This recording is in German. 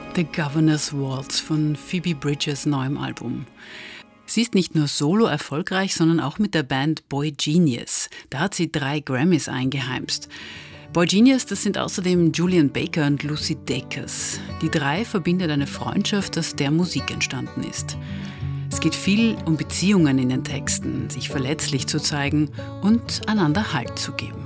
The Governor's Waltz von Phoebe Bridgers neuem Album. Sie ist nicht nur solo erfolgreich, sondern auch mit der Band Boy Genius. Da hat sie 3 Grammys eingeheimst. Boy Genius, das sind außerdem Julian Baker und Lucy Dacus. Die 3 verbindet eine Freundschaft, aus der Musik entstanden ist. Es geht viel um Beziehungen in den Texten, sich verletzlich zu zeigen und einander Halt zu geben.